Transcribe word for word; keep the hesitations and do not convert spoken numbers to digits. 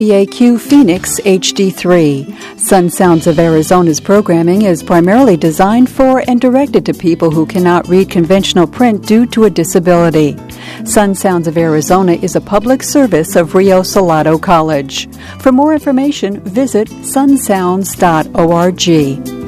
W A Q Phoenix H D three. Sun Sounds of Arizona's programming is primarily designed for and directed to people who cannot read conventional print due to a disability. Sun Sounds of Arizona is a public service of Rio Salado College. For more information, visit sun sounds dot org.